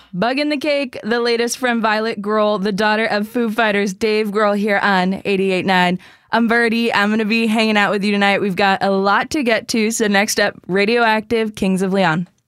Bug in the Cake, the latest from Violet Grohl, the daughter of Foo Fighters Dave Grohl, here on 88.9. I'm Birdie. I'm going to be hanging out with you tonight. We've got a lot to get to. So next up, Radioactive, Kings of Leon.